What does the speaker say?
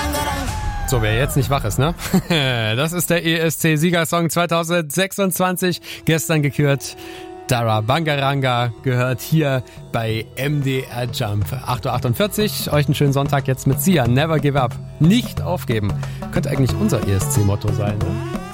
So, wer jetzt nicht wach ist, ne? Das ist der ESC-Siegersong 2026, gestern gekürt. Dara Bangaranga gehört hier bei MDR Jump. 8.48 Uhr, euch einen schönen Sonntag jetzt mit Sia. Never give up. Nicht aufgeben. Könnte eigentlich unser ESC-Motto sein, ne?